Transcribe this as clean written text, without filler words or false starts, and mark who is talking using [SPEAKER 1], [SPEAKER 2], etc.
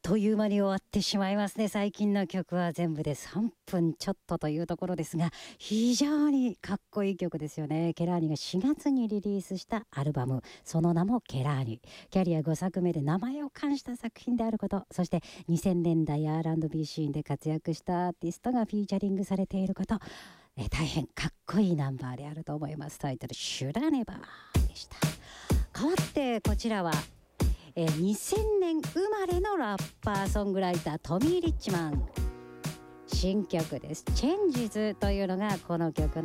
[SPEAKER 1] という間に終わってしまいますね。最近の曲は全部で3分ちょっとというところですが、非常にかっこいい曲ですよね。ケラーニが4月にリリースしたアルバム、その名もケラーニ。キャリア5作目で名前を冠した作品であること、そして2000年代 R&B シーンで活躍したアーティストがフィーチャリングされていること、大変かっこいいナンバーであると思います。タイトルシュラネバーでした。変わってこちらは2000年生まれのラッパーソングライタートミー・リッチマン、新曲です。チェンジズというのがこの曲の